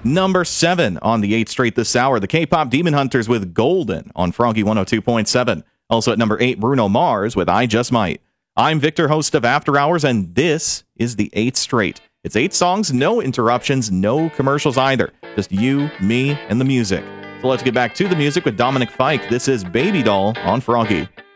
Number 7 on the 8th straight this hour, the K-pop Demon Hunters with Golden on Froggy 102.7. Also at number 8, Bruno Mars with I Just Might. I'm Victor, host of After Hours, and this is the 8th straight. It's 8 songs, no interruptions, no commercials either. Just you, me, and the music. So let's get back to the music with Dominic Fike. This is Baby Doll on Froggy.